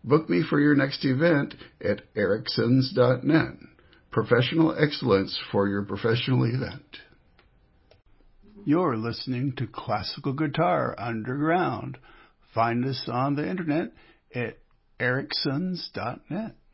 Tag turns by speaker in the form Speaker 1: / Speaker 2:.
Speaker 1: Book me for your next event at ericksons.net. Professional excellence for your professional event. You're listening to Classical Guitar Underground. Find us on the internet at ericksons.net.